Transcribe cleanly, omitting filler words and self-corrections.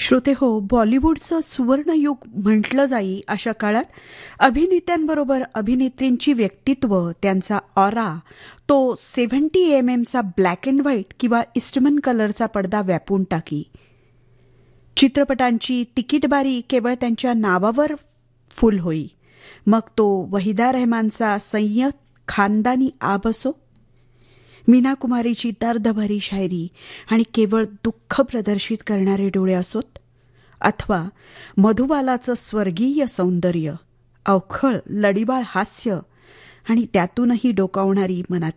श्रोते हो, बॉलिवूडचं सुवर्णयुग म्हटलं जाई अशा काळात अभिनेत्यांबरोबर अभिनेत्रींची व्यक्तित्व, त्यांचा ऑरा, तो 70 mm चा ब्लॅक अँड व्हाईट किंवा इस्टमन कलरचा पडदा व्यापून टाकी. चित्रपटांची तिकीटबारी केवळ त्यांच्या नावावर फुल होई. मग तो वहिदा रहमानचा संयत खानदानी आब असो, मीना कुमारीची दर्दभरी शायरी आणि केवळ दुःख प्रदर्शित करणारे डोळे असोत, अथवा मधुबालाचं स्वर्गीय सौंदर्य, अवखळ लढीबाळ हास्य आणि त्यातूनही डोकावणारी मनातली